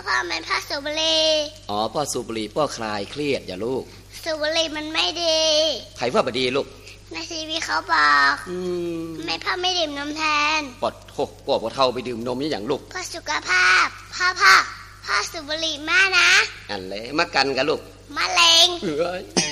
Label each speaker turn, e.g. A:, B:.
A: พ่อมันพ่อสูบบุหรี่
B: อ๋อพ่อสูบบุหรี่พ่อคลายเครียดอย่าลูก
A: สูบบุหรี่มันไม่ดี
B: ใครว่าบ่ดีลูก
A: ในทีวีเขาบอกไม่พ่อไม่ดื่มนมแทน
B: ปอดโหพ่อเท่าไปดื่มนมนี่อย่างลูก
A: พ่อสุขภาพพ่อสูบบุหรี่มากนะ
B: อันเลยมากันกันลูก
A: มะเร็ง